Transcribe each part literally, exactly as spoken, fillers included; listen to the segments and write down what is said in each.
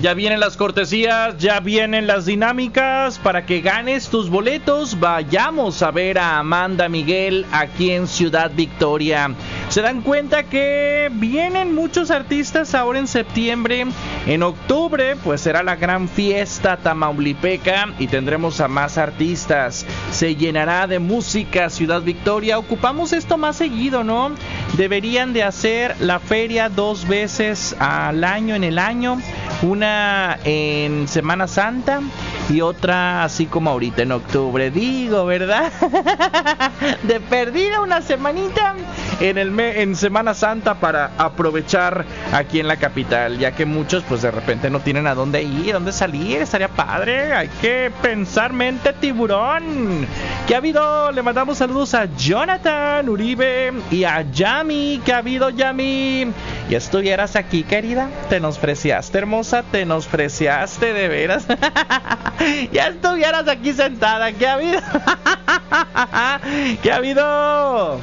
Ya vienen las cortesías, ya vienen las dinámicas para que ganes tus boletos. Vayamos a ver a Amanda Miguel aquí en Ciudad Victoria. Se dan cuenta que vienen muchos artistas ahora en septiembre. En octubre pues será la gran fiesta tamaulipeca y tendremos a más artistas. Se llenará de música Ciudad Victoria. Ocupamos esto más seguido, ¿no? Deberían de hacer la feria dos veces al año en el año. Una en Semana Santa y otra así como ahorita en octubre, digo, ¿verdad? De perdida una semanita en el me- en Semana Santa para aprovechar aquí en la capital, ya que muchos pues de repente no tienen a dónde ir, dónde salir. Estaría padre, hay que pensar mente tiburón. ¿Qué ha habido? Le mandamos saludos a Jonathan Uribe y a Yami. ¿Qué ha habido, Yami? ¿Ya estuvieras aquí, querida? Te nos preciaste, hermosa, te nos preciaste, de veras. Ya estuvieras aquí sentada. ¿Qué ha habido? ¿Qué ha habido?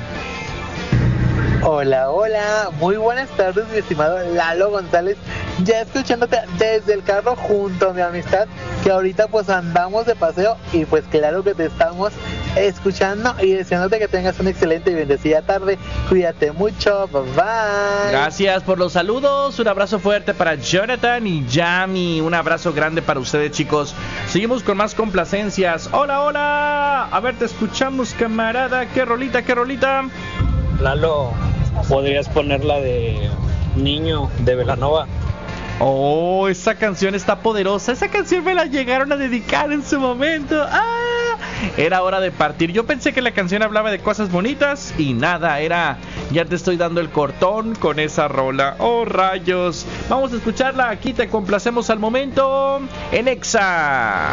Hola, hola, muy buenas tardes, mi estimado Lalo González, ya escuchándote desde el carro junto a mi amistad, que ahorita pues andamos de paseo y pues claro que te estamos escuchando y deseándote que tengas una excelente y bendecida tarde. Cuídate mucho, bye bye. Gracias por los saludos, un abrazo fuerte para Jonathan y Yami, un abrazo grande para ustedes, chicos. Seguimos con más complacencias. Hola, hola, a ver, te escuchamos, camarada. ¿Qué rolita, qué rolita? Lalo, podrías poner la de Niño de Belanova. Oh, esa canción está poderosa. Esa canción me la llegaron a dedicar en su momento. ¡Ah! Era hora de partir. Yo pensé que la canción hablaba de cosas bonitas y nada, era ya te estoy dando el cortón con esa rola. Oh, rayos. Vamos a escucharla. Aquí te complacemos al momento en Exa.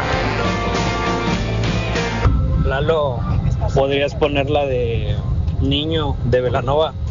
Lalo, podrías poner la de Niño de Belanova.